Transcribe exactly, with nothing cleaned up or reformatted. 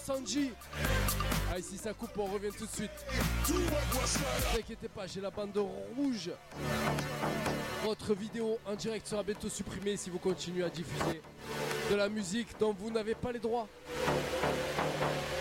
Sanji. Ah, ici ça coupe, on revient tout de suite. Ne vous inquiétez pas, j'ai la bande rouge. Votre vidéo en direct sera bientôt supprimée si vous continuez à diffuser de la musique dont vous n'avez pas les droits.